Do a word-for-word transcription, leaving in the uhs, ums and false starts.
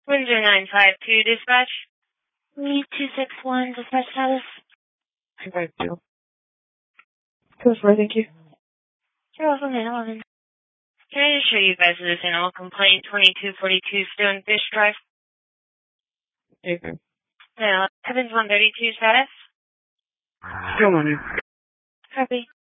one zero nine five two, dispatch. Me two six one, dispatch status. two five two. Code four, thank you. You're welcome, nine eleven. Can I just show you guys this animal complaint twenty-two forty-two Stonefish Drive? Okay. Yeah, Evans one thirty-two status. Still on you. Copy.